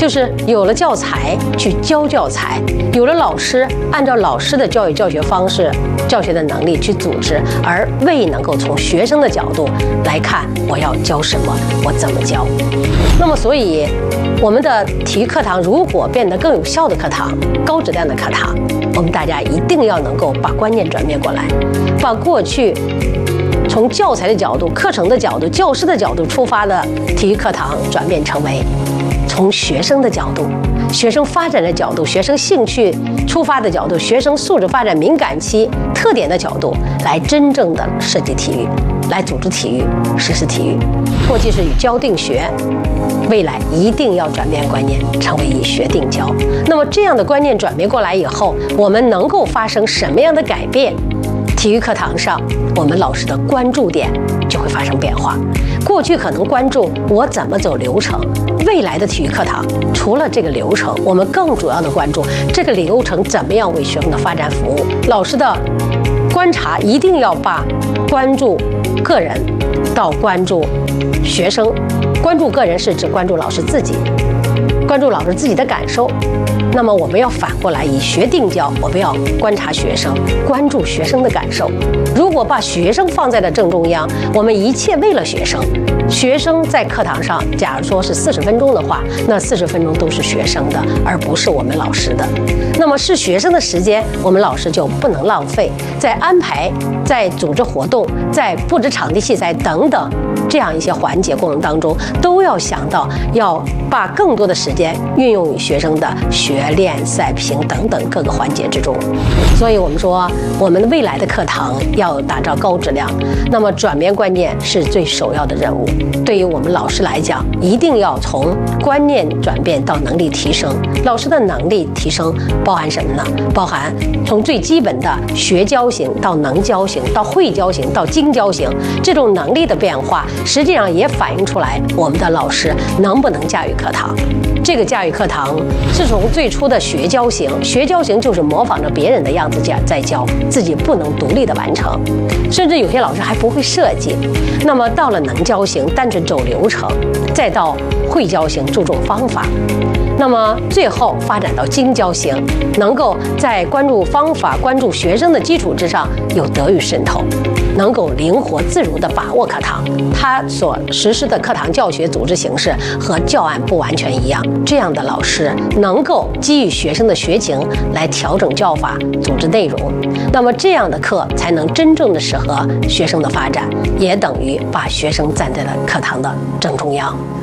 就是有了教材去教教材，有了老师按照老师的教育教学方式、教学的能力去组织，而未能够从学生的角度来看我要教什么，我怎么教。那么，所以我们的体育课堂如果变得更有效的课堂、高质量的课堂，我们大家一定要能够把观念转变过来，把过去从教材的角度、课程的角度、教师的角度出发的体育课堂转变成为从学生的角度、学生发展的角度、学生兴趣出发的角度、学生素质发展敏感期特点的角度来真正的设计体育，来组织体育、实施体育。过去是以教定学，未来一定要转变观念，成为以学定教。那么这样的观念转变过来以后，我们能够发生什么样的改变？体育课堂上，我们老师的关注点就会发生变化。过去可能关注我怎么走流程，未来的体育课堂除了这个流程，我们更主要的关注这个流程怎么样为学生的发展服务。老师的观察一定要把关注个人到关注学生。关注个人是指关注老师自己，关注老师自己的感受。那么我们要反过来以学定教，我们要观察学生，关注学生的感受。如果把学生放在了正中央，我们一切为了学生。学生在课堂上，假如说是40分钟的话，那40分钟都是学生的，而不是我们老师的。那么是学生的时间，我们老师就不能浪费，在安排、在组织活动、在布置场地器材等等这样一些环节过程当中，都要想到要把更多的时间运用于学生的学、练、赛、评等等各个环节之中。所以我们说，我们未来的课堂要打造高质量，那么转变观念是最首要的任务。对于我们老师来讲，一定要从观念转变到能力提升。老师的能力提升包含什么呢？包含从最基本的学教型到能教型，到会教型，到精教型，这种能力的变化，实际上也反映出来我们的老师能不能驾驭课堂。这个驾驭课堂是从最初的学教型，学教型就是模仿着别人的样子在教，自己不能独立的完成，甚至有些老师还不会设计。那么到了能教型，单纯走流程，再到会教型，注重方法。那么最后发展到精教型，能够在关注方法、关注学生的基础之上，有德育渗透，能够灵活自如地把握课堂。他所实施的课堂教学组织形式和教案不完全一样，这样的老师能够基于学生的学情来调整教法、组织内容。那么这样的课才能真正的适合学生的发展，也等于把学生站在了课堂的正中央。